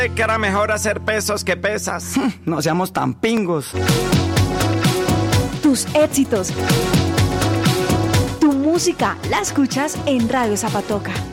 Que era mejor hacer pesos que pesas. No seamos tan pingos. Tus éxitos, tu música, la escuchas en Radio Zapatoca.